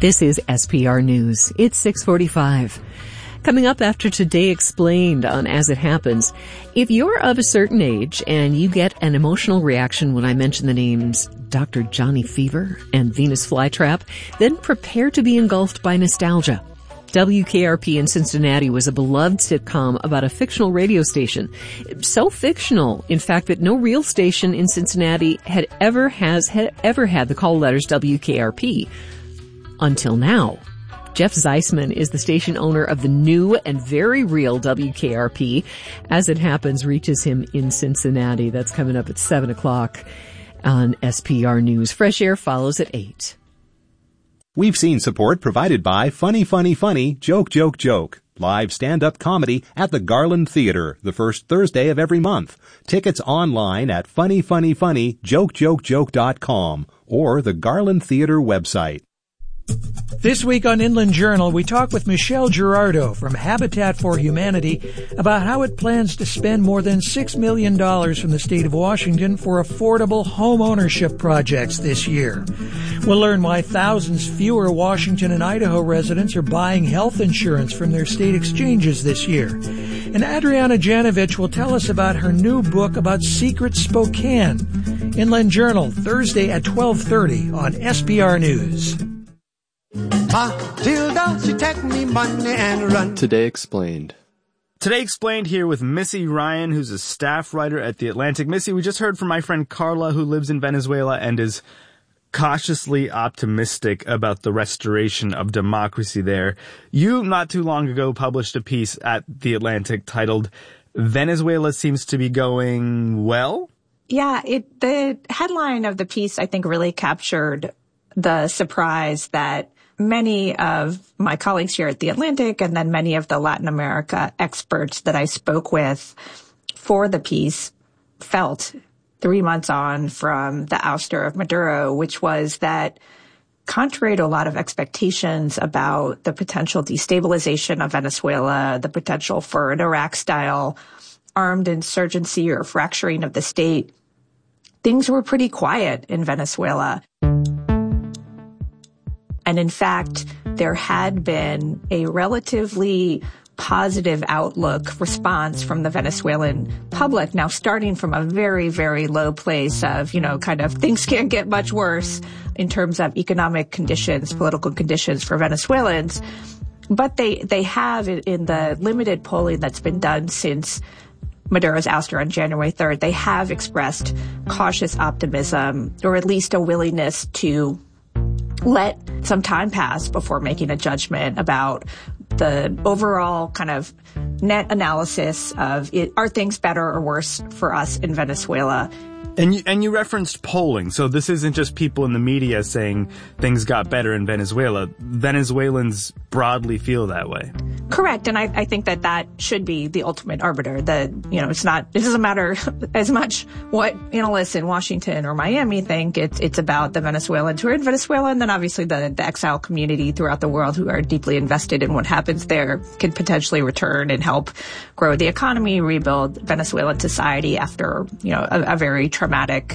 This is SPR News. It's 6:45. Coming up after Today Explained on As It Happens, if you're of a certain age and you get an emotional reaction when I mention the names Dr. Johnny Fever and Venus Flytrap, then prepare to be engulfed by nostalgia. WKRP in Cincinnati was a beloved sitcom about a fictional radio station. So fictional, in fact, that no real station in Cincinnati had ever had the call letters WKRP. Until now. Jeff Zeisman is the station owner of the new and very real WKRP. As It Happens reaches him in Cincinnati. That's coming up at 7 o'clock on SPR News. Fresh Air follows at 8. We've seen support provided by Funny, Funny, Funny, Joke, Joke, Joke. Live stand-up comedy at the Garland Theater, the first Thursday of every month. Tickets online at funnyfunnyfunnyjokejokejoke.com or the Garland Theater website. This week on Inland Journal, we talk with Michelle Girardo from Habitat for Humanity about how it plans to spend more than $6 million from the state of Washington for affordable home ownership projects this year. We'll learn why thousands fewer Washington and Idaho residents are buying health insurance from their state exchanges this year. And Adriana Janovich will tell us about her new book about Secret Spokane. Inland Journal, Thursday at 12:30 on SPR News. Matilda, she take me money and run. Today Explained. Today Explained here with Missy Ryan, who's a staff writer at The Atlantic. Missy, we just heard from my friend Carla, who lives in Venezuela and is cautiously optimistic about the restoration of democracy there. You, not too long ago, published a piece at The Atlantic titled, Venezuela Seems to Be Going Well? Yeah, the headline of the piece, I think, really captured the surprise that many of my colleagues here at The Atlantic and then many of the Latin America experts that I spoke with for the piece felt 3 months on from the ouster of Maduro, which was that contrary to a lot of expectations about the potential destabilization of Venezuela, the potential for an Iraq-style armed insurgency or fracturing of the state, things were pretty quiet in Venezuela. And in fact, there had been a relatively positive outlook response from the Venezuelan public. Now, starting from a very, very low place of, kind of things can't get much worse in terms of economic conditions, political conditions for Venezuelans. But they have, in the limited polling that's been done since Maduro's ouster on January 3rd, they have expressed cautious optimism, or at least a willingness to let some time pass before making a judgment about the overall kind of net analysis of are things better or worse for us in Venezuela. And you referenced polling, so this isn't just people in the media saying things got better in Venezuela. Venezuelans broadly feel that way. Correct, and I think that should be the ultimate arbiter. It doesn't matter as much what analysts in Washington or Miami think. It's about the Venezuelans who are in Venezuela, and then obviously the exile community throughout the world who are deeply invested in what happens there can potentially return and help grow the economy, rebuild Venezuelan society after a very traumatic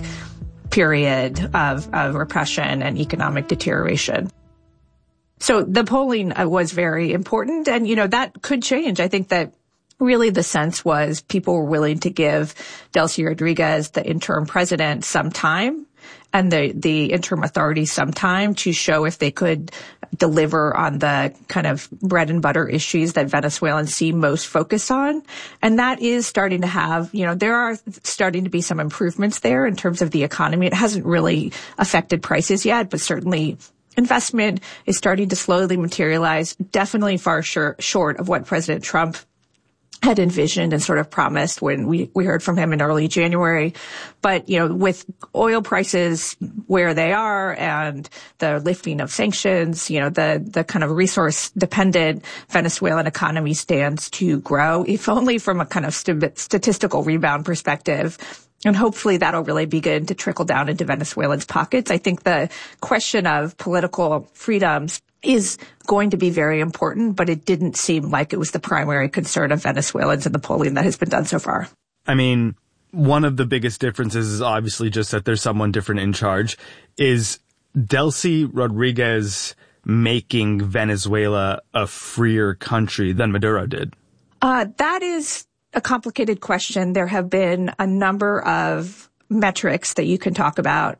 period of repression and economic deterioration. So the polling was very important, and, that could change. I think that really the sense was people were willing to give Delcy Rodriguez, the interim president, some time, and the interim authorities some time to show if they could deliver on the kind of bread and butter issues that Venezuelans seem most focused on. And that is starting to have, there are starting to be some improvements there in terms of the economy. It hasn't really affected prices yet, but certainly investment is starting to slowly materialize, definitely far short of what President Trump had envisioned and sort of promised when we heard from him in early January. But, with oil prices where they are and the lifting of sanctions, the kind of resource dependent Venezuelan economy stands to grow, if only from a kind of statistical rebound perspective. And hopefully that'll really begin to trickle down into Venezuelans' pockets. I think the question of political freedoms is going to be very important, but it didn't seem like it was the primary concern of Venezuelans in the polling that has been done so far. I mean, one of the biggest differences is obviously just that there's someone different in charge. Is Delcy Rodriguez making Venezuela a freer country than Maduro did? That is a complicated question. There have been a number of metrics that you can talk about.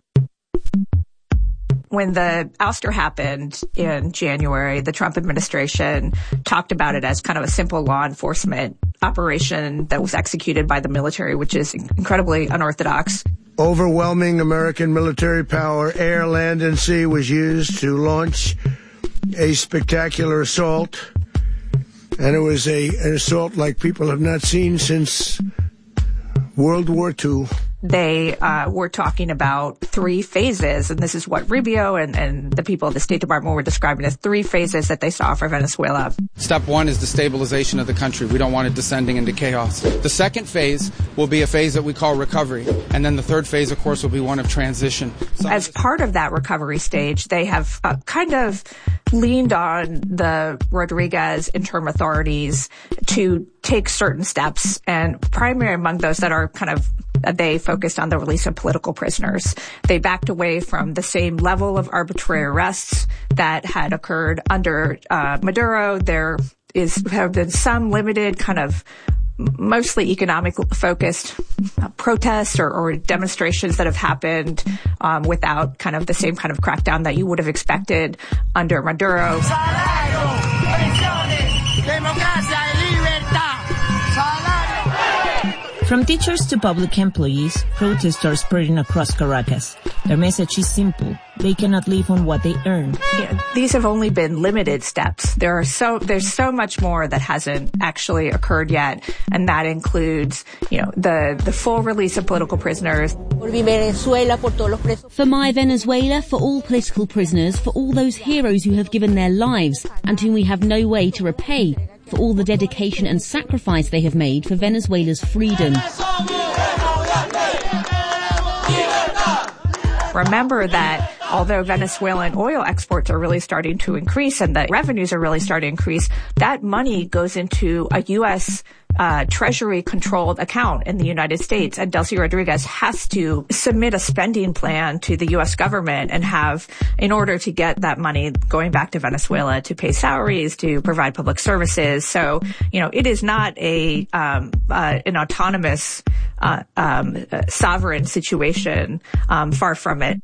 When the ouster happened in January, the Trump administration talked about it as kind of a simple law enforcement operation that was executed by the military, which is incredibly unorthodox. Overwhelming American military power, air, land, and sea, was used to launch a spectacular assault. And it was an assault like people have not seen since World War II. They were talking about 3 phases, and this is what Rubio and the people at the State Department were describing as 3 phases that they saw for Venezuela. Step 1 is the stabilization of the country. We don't want it descending into chaos. The second phase will be a phase that we call recovery, and then the third phase, of course, will be one of transition. As part of that recovery stage, they have kind of leaned on the Rodriguez interim authorities to take certain steps, and primary among those that are kind of they focused on the release of political prisoners. They backed away from the same level of arbitrary arrests that had occurred under Maduro. There have been some limited kind of mostly economic focused protests or demonstrations that have happened without kind of the same kind of crackdown that you would have expected under Maduro. From teachers to public employees, protests are spreading across Caracas. Their message is simple. They cannot live on what they earn. Yeah, these have only been limited steps. There's so much more that hasn't actually occurred yet, and that includes, the full release of political prisoners. For My Venezuela, for all political prisoners, for all those heroes who have given their lives and whom we have no way to repay, for all the dedication and sacrifice they have made for Venezuela's freedom. Remember that although Venezuelan oil exports are really starting to increase and the revenues are really starting to increase, that money goes into a U.S. Treasury-controlled account in the United States, and Delcy Rodriguez has to submit a spending plan to the U.S. government and in order to get that money going back to Venezuela to pay salaries, to provide public services. So, it is not an autonomous, sovereign situation, far from it.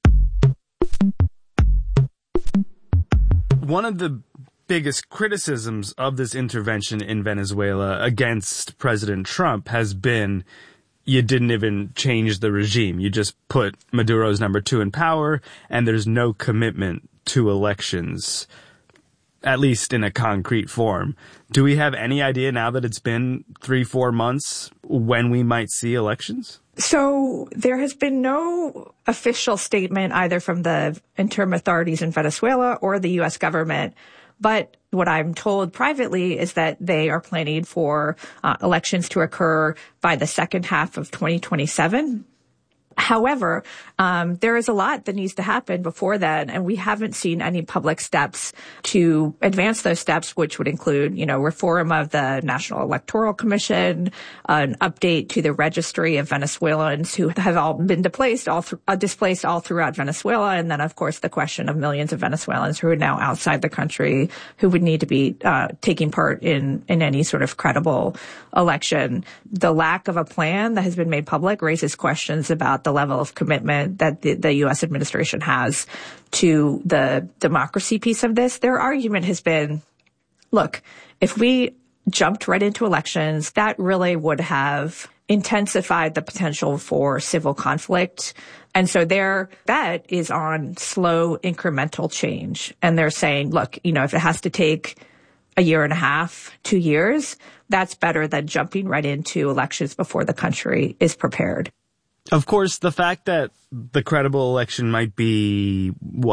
One of the biggest criticisms of this intervention in Venezuela against President Trump has been you didn't even change the regime. You just put Maduro's number 2 in power, and there's no commitment to elections, at least in a concrete form. Do we have any idea now that it's been 3-4 months when we might see elections? So there has been no official statement either from the interim authorities in Venezuela or the U.S. government. But what I'm told privately is that they are planning for elections to occur by the second half of 2027. However, there is a lot that needs to happen before then, and we haven't seen any public steps to advance those steps, which would include, reform of the National Electoral Commission, an update to the registry of Venezuelans who have all been displaced all throughout Venezuela, and then, of course, the question of millions of Venezuelans who are now outside the country who would need to be taking part in any sort of credible election. The lack of a plan that has been made public raises questions about the level of commitment that the U.S. administration has to the democracy piece of this. Their argument has been, look, if we jumped right into elections, that really would have intensified the potential for civil conflict. And so their bet is on slow incremental change. And they're saying, look, if it has to take a year and a half, 2 years, that's better than jumping right into elections before the country is prepared. Of course, the fact that the credible election might be,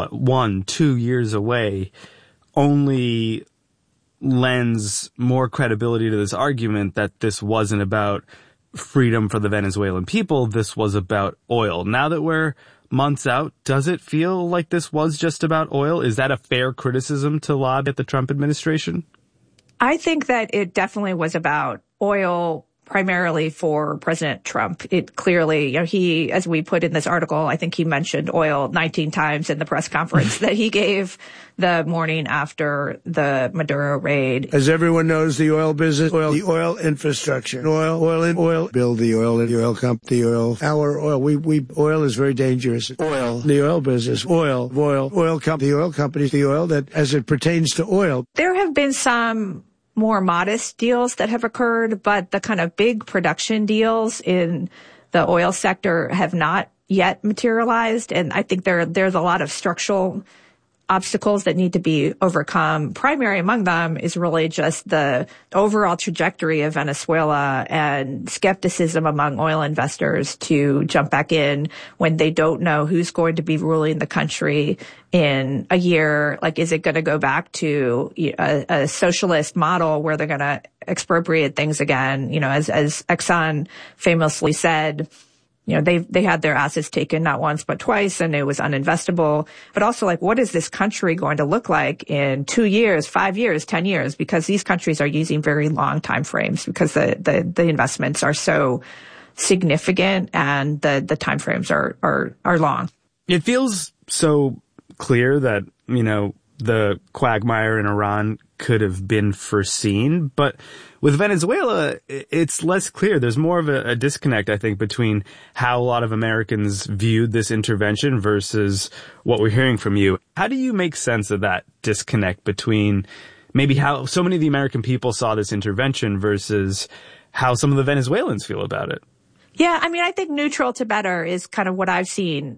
1-2 years away only lends more credibility to this argument that this wasn't about freedom for the Venezuelan people, this was about oil. Now that we're months out, does it feel like this was just about oil? Is that a fair criticism to lob at the Trump administration? I think that it definitely was about oil, primarily for President Trump. It clearly, he, as we put in this article, I think he mentioned oil 19 times in the press conference that he gave the morning after the Maduro raid. As everyone knows, the oil business, the oil infrastructure, oil, build the oil company, oil is very dangerous. The oil business, oil companies, the oil that as it pertains to oil. There have been some more modest deals that have occurred, but the kind of big production deals in the oil sector have not yet materialized. And I think there's a lot of structural obstacles that need to be overcome. Primary among them is really just the overall trajectory of Venezuela and skepticism among oil investors to jump back in when they don't know who's going to be ruling the country in a year. Like, is it going to go back to a socialist model where they're going to expropriate things again? As Exxon famously said, they had their assets taken not once but twice, and it was uninvestable. But also, what is this country going to look like in 2 years, 5 years, 10 years? Because these countries are using very long time frames because the investments are so significant and the time frames are long. It feels so clear that, the quagmire in Iran could have been foreseen. But with Venezuela, it's less clear. There's more of a disconnect, I think, between how a lot of Americans viewed this intervention versus what we're hearing from you. How do you make sense of that disconnect between maybe how so many of the American people saw this intervention versus how some of the Venezuelans feel about it? Yeah, I think neutral to better is kind of what I've seen.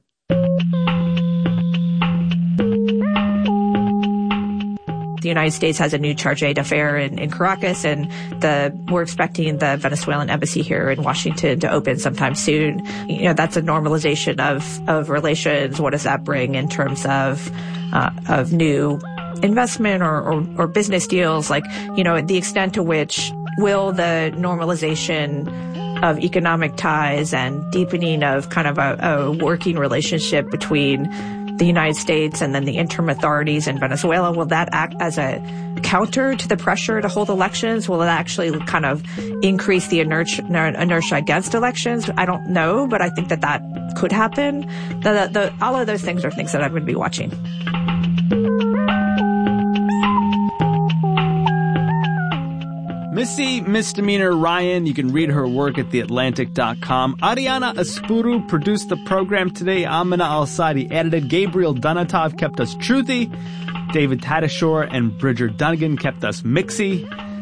The United States has a new charge d'affaires in Caracas, and we're expecting the Venezuelan embassy here in Washington to open sometime soon. That's a normalization of relations. What does that bring in terms of new investment or business deals? The extent to which will the normalization of economic ties and deepening of kind of a working relationship between the United States and then the interim authorities in Venezuela, will that act as a counter to the pressure to hold elections? Will it actually kind of increase the inertia against elections? I don't know, but I think that could happen. All of those things are things that I'm going to be watching. Missy Misdemeanor Ryan, you can read her work at theatlantic.com. Ariana Aspuru produced the program today. Amina Al-Sadi edited. Gabriel Donatov kept us truthy. David Tadashore and Bridger Dunnigan kept us mixy.